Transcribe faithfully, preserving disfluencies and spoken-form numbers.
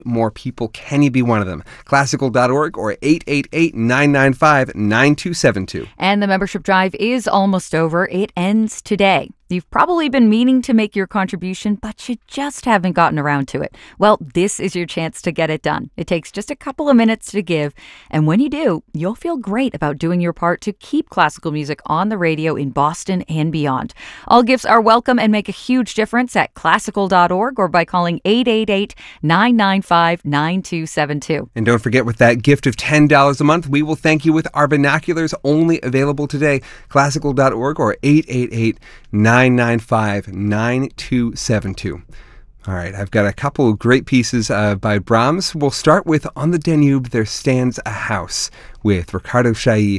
more people, can you be one of them? Classical dot org or eight eight eight, nine nine five, nine two seven two. And the membership drive is almost over. It ends today. You've probably been meaning to make your contribution, but you just haven't gotten around to it. Well, this is your chance to get it done. It takes just a couple of minutes to give, and when you do, you'll feel great about doing your part to keep classical music on the radio in Boston and beyond. All gifts are welcome and make a huge difference at classical dot org or by calling eight eight eight, nine nine five, nine two seven two. And don't forget, with that gift of ten dollars a month, we will thank you with our binoculars, only available today. classical dot org or eight eight eight, nine nine five, nine two seven two. All right, I've got a couple of great pieces uh, by Brahms. We'll start with On the Danube, There Stands a House with Riccardo Chailly